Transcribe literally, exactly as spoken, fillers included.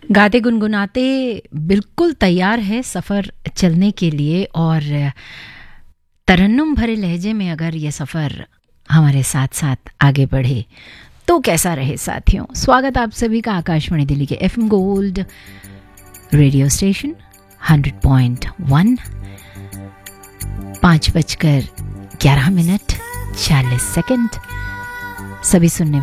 गाते गुनगुनाते बिल्कुल तैयार है सफ़र चलने के लिए, और तरन्नुम भरे लहजे में अगर ये सफ़र हमारे साथ साथ आगे बढ़े तो कैसा रहे। साथियों, स्वागत आप सभी का आकाशवाणी दिल्ली के FM gold radio station hundred point one. पाँच बजकर ग्यारह मिनट चालीस सेकंड। सभी सुनने